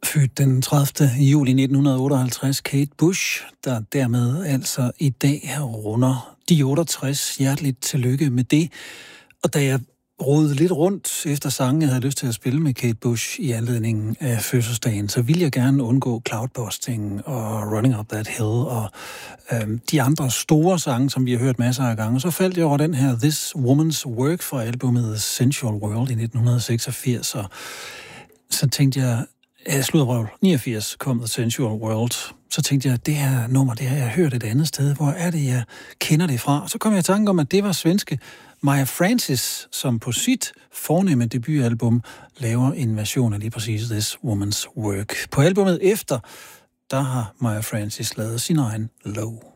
Født den 30. juli 1958, Kate Bush, der dermed altså i dag runder de 68. Hjerteligt tillykke med det. Og da jeg rodede lidt rundt efter sangen, jeg havde lyst til at spille med Kate Bush i anledningen af fødselsdagen, så ville jeg gerne undgå Cloudbusting og Running Up That Hill og de andre store sange, som vi har hørt masser af gange. Så faldt jeg over den her This Woman's Work fra albumet Sensual World i 1986, og så tænkte jeg, 89 kom The Sensual World. Så tænkte jeg, det her nummer, det har jeg hørt et andet sted. Hvor er det, jeg kender det fra? Og så kom jeg i tanke om, at det var svenske Maya Francis, som på sit fornemme debutalbum laver en version af lige præcis This Woman's Work. På albumet efter, der har Maya Francis lavet sin egen Low.